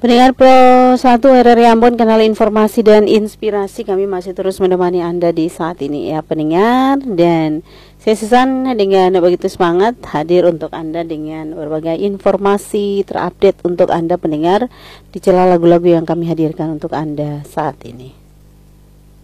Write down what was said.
Pendengar Pro 1 RRI Ambon, kanal informasi dan inspirasi, kami masih terus menemani Anda di saat ini ya pendengar. Dan saya Susan dengan begitu semangat hadir untuk Anda dengan berbagai informasi terupdate untuk Anda pendengar di celah lagu-lagu yang kami hadirkan untuk Anda saat ini.